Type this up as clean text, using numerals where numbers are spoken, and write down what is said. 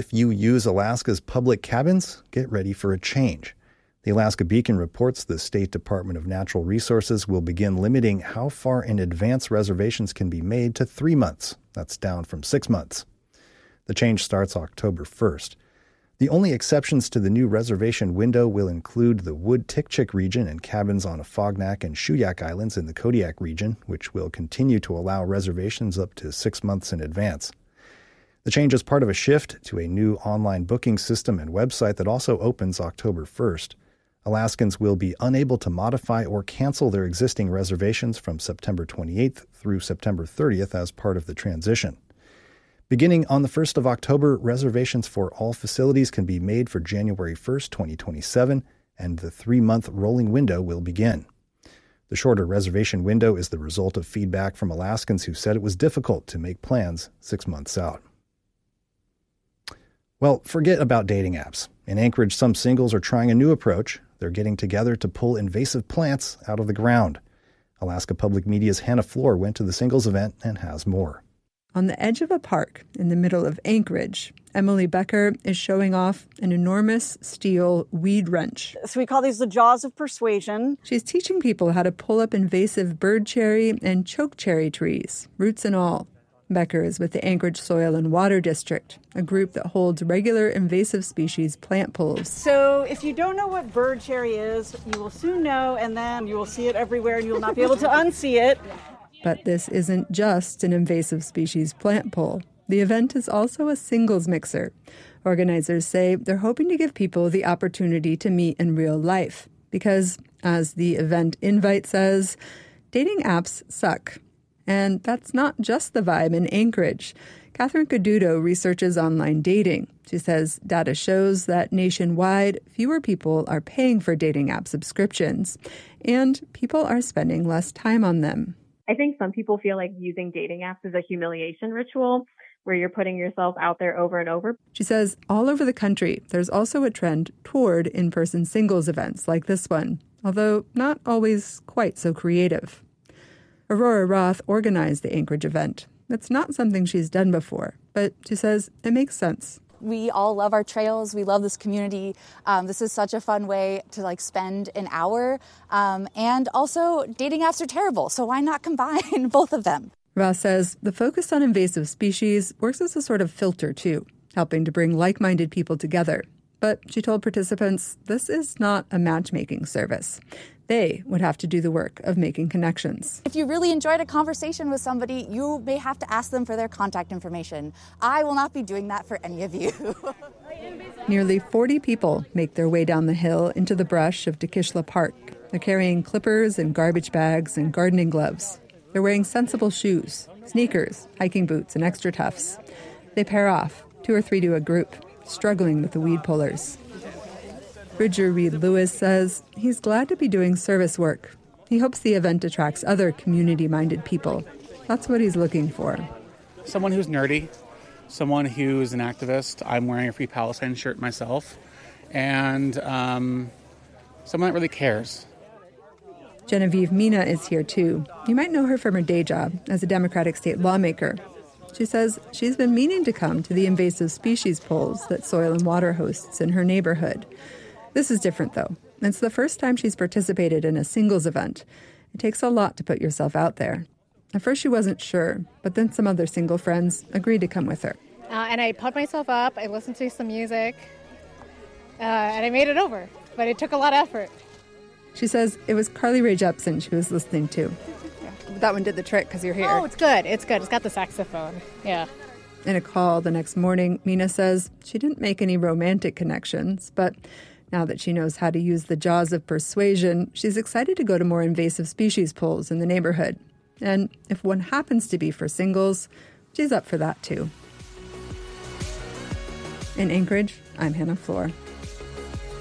If you use Alaska's public cabins, get ready for a change. The Alaska Beacon reports the State Department of Natural Resources will begin limiting how far in advance reservations can be made to 3 months. That's down from 6 months. The change starts October 1st. The only exceptions to the new reservation window will include the Wood-Tikchik region and cabins on Afognak and Shuyak Islands in the Kodiak region, which will continue to allow reservations up to 6 months in advance. The change is part of a shift to a new online booking system and website that also opens October 1st. Alaskans will be unable to modify or cancel their existing reservations from September 28th through September 30th as part of the transition. Beginning on the 1st of October, reservations for all facilities can be made for January 1st, 2027, and the 3-month rolling window will begin. The shorter reservation window is the result of feedback from Alaskans who said it was difficult to make plans 6 months out. Well, forget about dating apps. In Anchorage, some singles are trying a new approach. They're getting together to pull invasive plants out of the ground. Alaska Public Media's Hannah Floor went to the singles event and has more. On the edge of a park in the middle of Anchorage, Emily Becker is showing off an enormous steel weed wrench. So we call these the jaws of persuasion. She's teaching people how to pull up invasive birdcherry and chokecherry trees, roots and all. Becker is with the Anchorage Soil and Water District, a group that holds regular invasive species plant pulls. So if you don't know what birdcherry is, you will soon know, and then you will see it everywhere and you will not be able to unsee it. But this isn't just an invasive species plant pull. The event is also a singles mixer. Organizers say they're hoping to give people the opportunity to meet in real life because, as the event invite says, dating apps suck. And that's not just the vibe in Anchorage. Catherine Caduto researches online dating. She says data shows that nationwide, fewer people are paying for dating app subscriptions, and people are spending less time on them. I think some people feel like using dating apps is a humiliation ritual where you're putting yourself out there over and over. She says all over the country, there's also a trend toward in-person singles events like this one, although not always quite so creative. Aurora Roth organized the Anchorage event. It's not something she's done before, but she says it makes sense. We all love our trails. We love this community. This is such a fun way to spend an hour. And also, dating apps are terrible, so why not combine both of them? Roth says the focus on invasive species works as a sort of filter, too, helping to bring like-minded people together. But she told participants this is not a matchmaking service. They would have to do the work of making connections. If you really enjoyed a conversation with somebody, you may have to ask them for their contact information. I will not be doing that for any of you. Nearly 40 people make their way down the hill into the brush of Dikishla Park. They're carrying clippers and garbage bags and gardening gloves. They're wearing sensible shoes, sneakers, hiking boots, and extra toughs. They pair off, 2 or 3 to a group, struggling with the weed pullers. Bridger Reed Lewis says he's glad to be doing service work. He hopes the event attracts other community-minded people. That's what he's looking for. Someone who's nerdy, someone who's an activist. I'm wearing a Free Palestine shirt myself. And someone that really cares. Genevieve Mina is here too. You might know her from her day job as a Democratic state lawmaker. She says she's been meaning to come to the invasive species polls that Soil and Water hosts in her neighborhood. This is different, though. It's the first time she's participated in a singles event. It takes a lot to put yourself out there. At first she wasn't sure, but then some other single friends agreed to come with her. And I put myself up, I listened to some music, and I made it over. But it took a lot of effort. She says it was Carly Rae Jepsen she was listening to. Yeah. That one did the trick because you're here. Oh, it's good. It's good. It's got the saxophone. Yeah. In a call the next morning, Mina says she didn't make any romantic connections, but now that she knows how to use the jaws of persuasion, she's excited to go to more invasive species polls in the neighborhood. And if one happens to be for singles, she's up for that too. In Anchorage, I'm Hannah Floor.